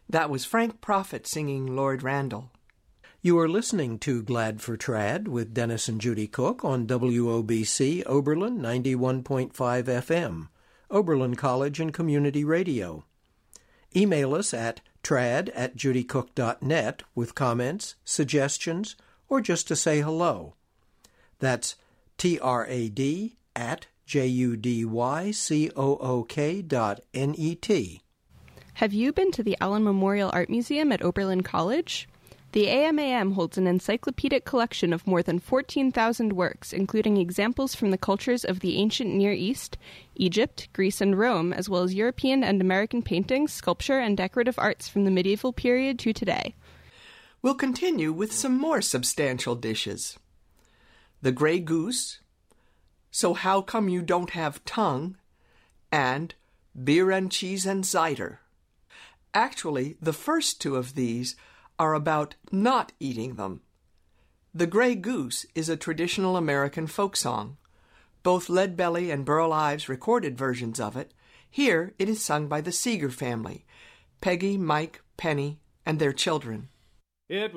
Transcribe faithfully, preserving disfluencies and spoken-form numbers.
That was Frank Prophet singing Lord Randall. You are listening to Glad for Trad with Dennis and Judy Cook on W O B C Oberlin ninety-one point five F M, Oberlin College and Community Radio. Email us at trad at judycook dot net with comments, suggestions, or just to say hello. That's T R A D at J U D Y C O O K dot N E T. Have you been to the Allen Memorial Art Museum at Oberlin College? The A M A M holds an encyclopedic collection of more than fourteen thousand works, including examples from the cultures of the ancient Near East, Egypt, Greece, and Rome, as well as European and American paintings, sculpture, and decorative arts from the medieval period to today. We'll continue with some more substantial dishes. The Grey Goose, So How Come You Don't Have Tongue, and Beer and Cheese and Cider. Actually, the first two of these are about not eating them. The Grey Goose is a traditional American folk song. Both Leadbelly and Burl Ives recorded versions of it. Here it is sung by the Seeger family, Peggy, Mike, Penny, and their children. It